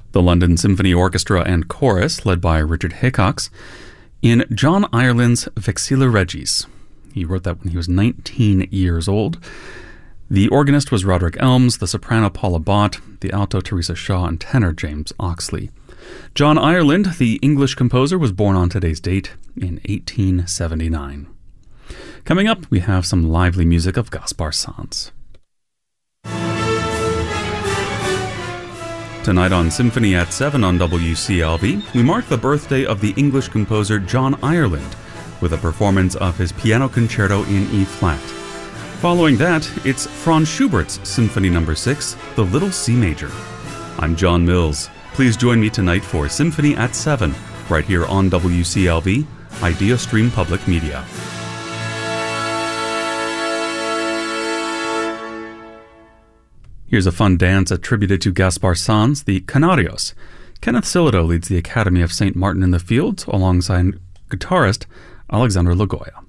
The London Symphony Orchestra and Chorus, led by Richard Hickox, in John Ireland's Vexilla Regis. He wrote that when he was 19 years old. The organist was Roderick Elms, the soprano Paula Bott, the alto Teresa Shaw, and tenor James Oxley. John Ireland, the English composer, was born on today's date in 1879. Coming up, we have some lively music of Gaspar Sanz. Tonight on Symphony at 7 on WCLV, we mark the birthday of the English composer John Ireland with a performance of his piano concerto in E-flat. Following that, it's Franz Schubert's Symphony No. 6, the Little C Major. I'm John Mills. Please join me tonight for Symphony at 7, right here on WCLV, Idea Stream Public Media. Here's a fun dance attributed to Gaspar Sanz, the Canarios. Kenneth Silido leads the Academy of St. Martin in the Fields alongside guitarist Alexandra Lagoya.